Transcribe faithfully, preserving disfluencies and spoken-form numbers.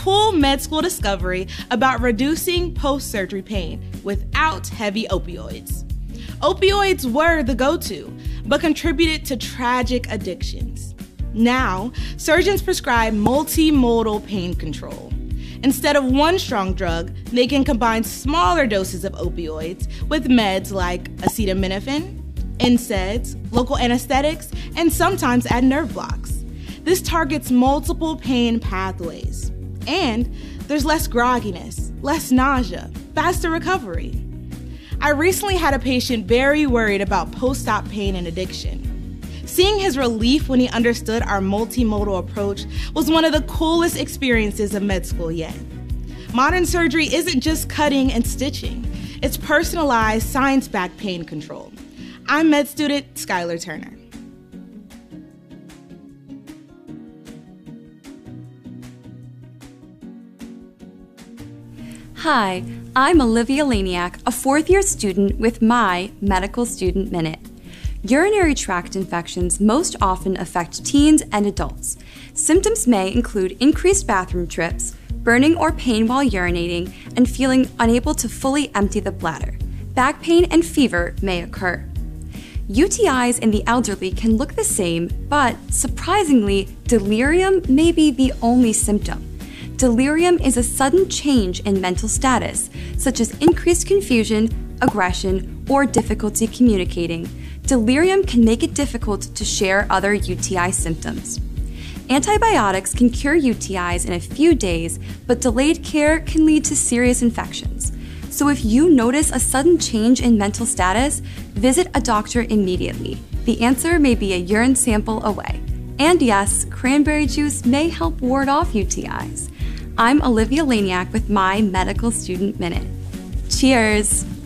cool med school discovery about reducing post-surgery pain without heavy opioids. Opioids were the go-to, but contributed to tragic addictions. Now, surgeons prescribe multimodal pain control. Instead of one strong drug, they can combine smaller doses of opioids with meds like acetaminophen, N SAIDs, local anesthetics, and sometimes add nerve blocks. This targets multiple pain pathways. And there's less grogginess, less nausea, faster recovery. I recently had a patient very worried about post-op pain and addiction. Seeing his relief when he understood our multimodal approach was one of the coolest experiences of med school yet. Modern surgery isn't just cutting and stitching. It's personalized, science-backed pain control. I'm med student Skylar Turner. Hi, I'm Olivia Laniak, a fourth-year student with my Medical Student Minute. Urinary tract infections most often affect teens and adults. Symptoms may include increased bathroom trips, burning or pain while urinating, and feeling unable to fully empty the bladder. Back pain and fever may occur. U T Is in the elderly can look the same, but surprisingly, delirium may be the only symptom. Delirium is a sudden change in mental status, such as increased confusion, aggression, or difficulty communicating. Delirium can make it difficult to share other U T I symptoms. Antibiotics can cure U T Is in a few days, but delayed care can lead to serious infections. So if you notice a sudden change in mental status, visit a doctor immediately. The answer may be a urine sample away. And yes, cranberry juice may help ward off U T Is. I'm Olivia Laniak with my Medical Student Minute. Cheers!